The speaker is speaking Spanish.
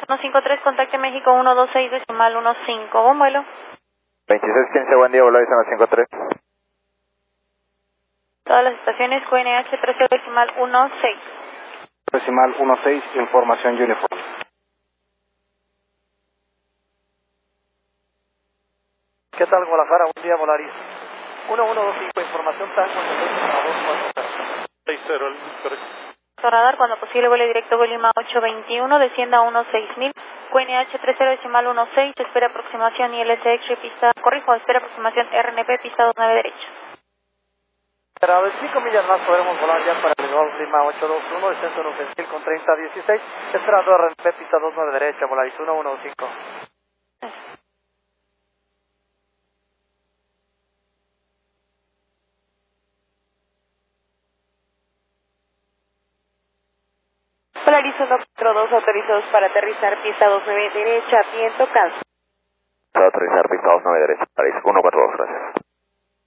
153, contacte México 126, decimal 15, buen vuelo. 2615, buen día, Volaris 153. Todas las estaciones, QNH 13, decimal 16. Decimal 16, información uniforme. ¿Qué tal, Guadalajara? Buen día, Volaris. 1125, información tango, 240. 60, Radar, cuando posible, vuelo directo Lima 821, descienda a 16000, QNH 30, decimal 16, espera aproximación ILSX, pista, corrijo, espera aproximación RNP, pista 29 derecha. A 25 millas más podremos volar ya para el elevado Lima 821, descenso en Ofensil con 3016, esperando RNP, pista 29 derecha, Volaris 1115. Volaris 142, autorizados para aterrizar, pista 29 derecha, viento calmo. Para aterrizar, pista 29 derecha.